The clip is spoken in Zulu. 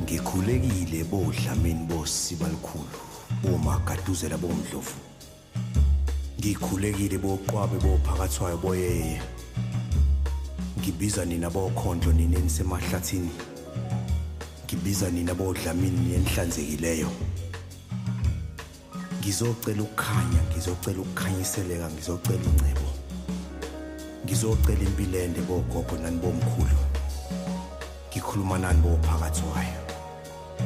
Ngikhulekile bodlamini bosiba likhulu bomagaduzela bomdlovu. Ngikhulekile boqwabe bophakathwayo boyeye. Ngibiza nina bokhondlo nina enisemhlathini. Ngibiza nina bodlamini enhlanzekileyo. Ngizocela ukukhanya, ngizocela ukukhanyiseleka, ngizocela incebo. Ngizocela impilo ende bogogo nani bomkhulu. Ngikhuluma nani bophakathwayo.